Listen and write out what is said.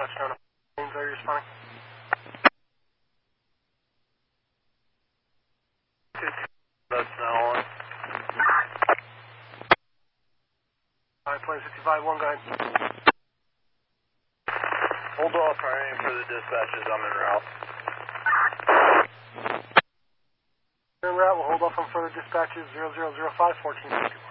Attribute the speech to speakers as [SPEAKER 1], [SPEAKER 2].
[SPEAKER 1] touchdown. Are you responding?
[SPEAKER 2] That's now on.
[SPEAKER 1] Alright, plane 65-1, go ahead.
[SPEAKER 2] Hold off hiring for the dispatches. I'm en route.
[SPEAKER 1] En route, we'll hold off on further dispatches 0005 14.